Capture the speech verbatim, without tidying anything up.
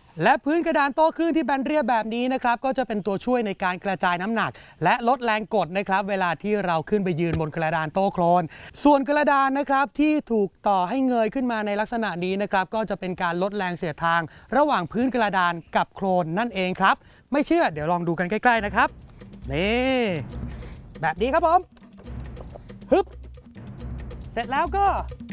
และพื้นกระดานโต้คลื่นที่แบนเรียบแบบนี้นะครับก็จะเป็นตัวช่วยในการกระจายน้ำหนักและลดแรงกดนะครับเวลาที่เราขึ้นไปยืนบนกระดานโต้โคลนส่วนกระดานนะครับที่ถูกต่อให้เงยขึ้นมาในลักษณะนี้นะครับก็จะเป็นการลดแรงเสียดทางระหว่างพื้นกระดานกับโคลนนั่นเองครับไม่เชื่อเดี๋ยวลองดูกันใกล้ๆนะครับนี่แบบนี้ครับผมฮึบเสร็จแล้วก็